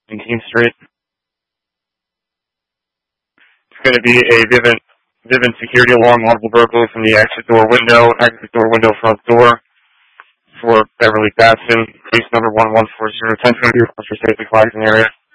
19th Street. It's going to be a Vivint security alarm, multiple burglary from the exit door window, front door for Beverly Batson, case number 1140, 10 for safety flags in the area.